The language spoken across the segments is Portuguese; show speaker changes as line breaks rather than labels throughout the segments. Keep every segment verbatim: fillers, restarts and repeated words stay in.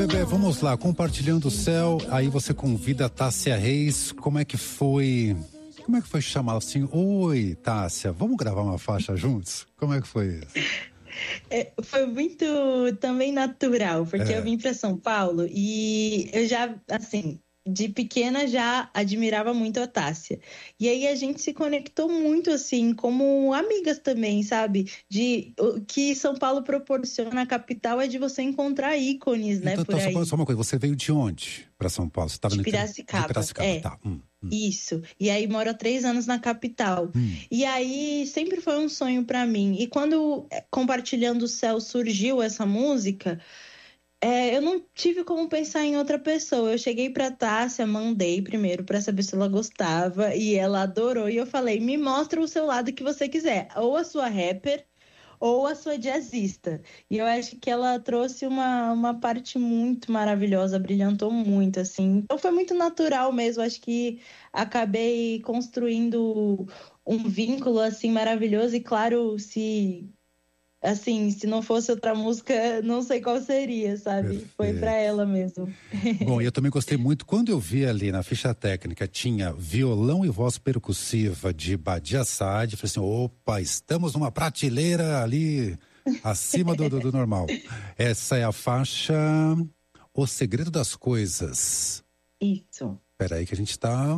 Bebê, vamos lá, compartilhando o céu, aí você convida a Tássia Reis, como é que foi, como é que foi chamar assim, oi Tássia, vamos gravar uma faixa juntos? Como é que foi isso?
É, foi muito também natural, porque
É.
eu vim para São Paulo e eu já, assim, de pequena já admirava muito a Tássia. E aí a gente se conectou muito, assim, como amigas também, sabe? De o que São Paulo proporciona, a capital, é de você encontrar ícones, né,
Então,
por
tá,
aí.
só uma coisa, você veio de onde para São Paulo? Você tava
De
no
Piracicaba,
de Piracicaba,
é.
tá. Hum, hum.
Isso. E aí moro há três anos na capital.
Hum.
E aí sempre foi um sonho para mim. E quando Compartilhando o Céu surgiu essa música, é, eu não tive como pensar em outra pessoa. Eu cheguei pra Tássia, mandei primeiro para saber se ela gostava e ela adorou. E eu falei: me mostra o seu lado que você quiser, ou a sua rapper ou a sua jazzista. E eu acho que ela trouxe uma, uma parte muito maravilhosa, brilhantou muito, assim. Então foi muito natural mesmo, acho que acabei construindo um vínculo, assim, maravilhoso. E claro, se, assim, se não fosse outra música, não sei qual seria, sabe?
Perfeito.
Foi pra ela mesmo.
Bom, eu também gostei muito, quando eu vi ali na ficha técnica, tinha violão e voz percussiva de Badia Saad, falei assim, opa, estamos numa prateleira ali acima do, do, do normal. Essa é a faixa O Segredo das Coisas.
Isso.
Espera aí que a gente tá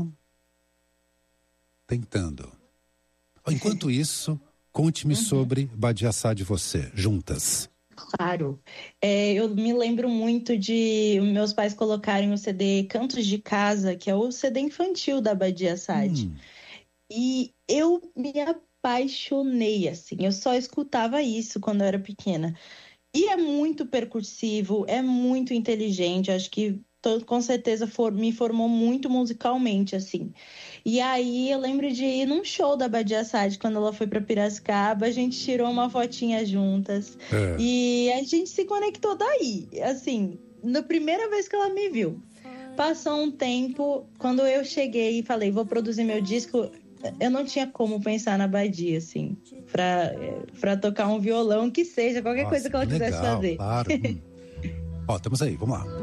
tentando. Enquanto isso, conte-me uhum. sobre Badia Saad e você, juntas.
Claro. É, eu me lembro muito de meus pais colocarem o C D Cantos de Casa, que é o C D infantil da Badia Saad. Hum. E eu me apaixonei, assim. Eu só escutava isso quando eu era pequena. E é muito percussivo, é muito inteligente. Acho que todo, com certeza for, me formou muito musicalmente, assim. E aí eu lembro de ir num show da Badia Saad, quando ela foi para Piracicaba, a gente tirou uma fotinha juntas. É. E a gente se conectou daí, assim, na primeira vez que ela me viu. Passou um tempo, quando eu cheguei e falei, vou produzir meu disco, eu não tinha como pensar na Badia, assim, pra, pra tocar um violão, que seja, qualquer Nossa, coisa que ela
legal,
quisesse fazer.
Claro. hum. Ó, estamos aí, vamos lá.